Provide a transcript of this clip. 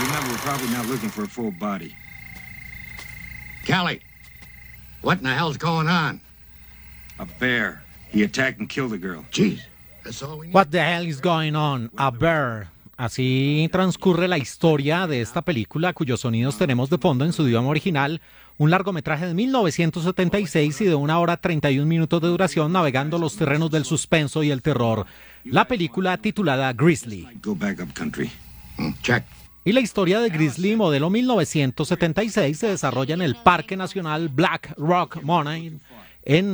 Remember, we're probably not looking for a full body. Kelly, what in the hell's going on? A bear. He attacked and killed the girl. Jeez, that's all we need. What the hell is going on? A bear. Así transcurre la historia de esta película, cuyos sonidos tenemos de fondo en su idioma original, un largometraje de 1976 y de 1 hora 31 minutos de duración, navegando los terrenos del suspenso y el terror. La película titulada Grizzly. Go back up country. Check. Y la historia de Grizzly, modelo 1976, se desarrolla en el Parque Nacional Black Rock Mountain, en